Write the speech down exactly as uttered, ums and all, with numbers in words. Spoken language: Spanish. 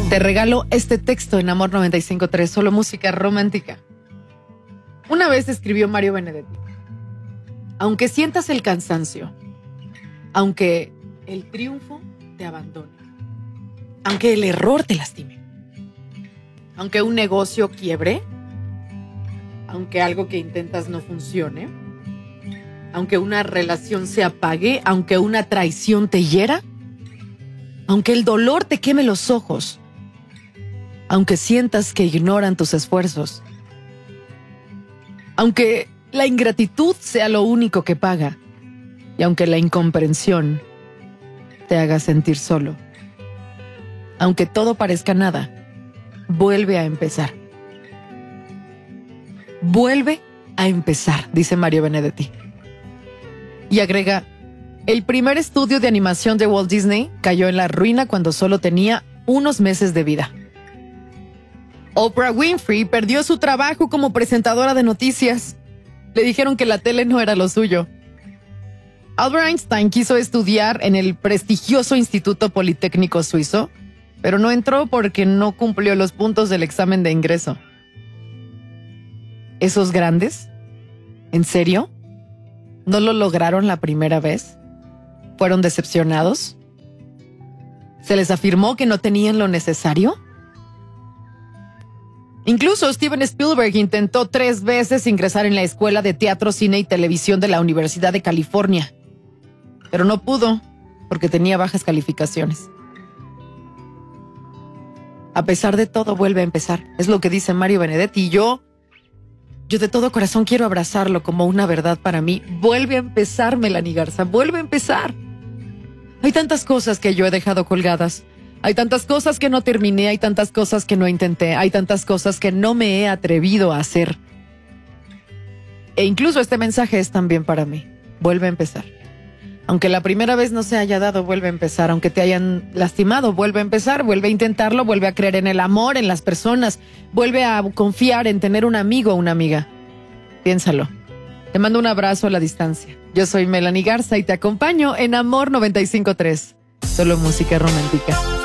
Te regalo este texto en Amor noventa y cinco punto tres, solo música romántica. Una vez escribió Mario Benedetti: aunque sientas el cansancio, aunque el triunfo te abandone, aunque el error te lastime, aunque un negocio quiebre, aunque algo que intentas no funcione, aunque una relación se apague, aunque una traición te hiera, aunque el dolor te queme los ojos, aunque sientas que ignoran tus esfuerzos, aunque la ingratitud sea lo único que paga, y aunque la incomprensión te haga sentir solo, aunque todo parezca nada, vuelve a empezar. Vuelve a empezar, dice Mario Benedetti. Y agrega: el primer estudio de animación de Walt Disney cayó en la ruina cuando solo tenía unos meses de vida. Oprah Winfrey perdió su trabajo como presentadora de noticias. Le dijeron que la tele no era lo suyo. Albert Einstein quiso estudiar en el prestigioso Instituto Politécnico Suizo, pero no entró porque no cumplió los puntos del examen de ingreso. ¿Esos grandes? ¿En serio? ¿No lo lograron la primera vez? ¿Fueron decepcionados? ¿Se les afirmó que no tenían lo necesario? Incluso Steven Spielberg intentó tres veces ingresar en la Escuela de Teatro, Cine y Televisión de la Universidad de California, pero no pudo porque tenía bajas calificaciones. A pesar de todo, vuelve a empezar. Es lo que dice Mario Benedetti. Y yo, yo de todo corazón quiero abrazarlo como una verdad para mí. Vuelve a empezar, Melanie Garza. Vuelve a empezar. Hay tantas cosas que yo he dejado colgadas. Hay tantas cosas que no terminé. Hay tantas cosas que no intenté. Hay tantas cosas que no me he atrevido a hacer. E incluso este mensaje es también para mí. Vuelve a empezar. Aunque la primera vez no se haya dado, vuelve a empezar. Aunque te hayan lastimado, vuelve a empezar. Vuelve a intentarlo, vuelve a creer en el amor, en las personas. Vuelve a confiar en tener un amigo o una amiga. Piénsalo. Te mando un abrazo a la distancia. Yo soy Melanie Garza y te acompaño en Amor noventa y cinco punto tres. Solo música romántica.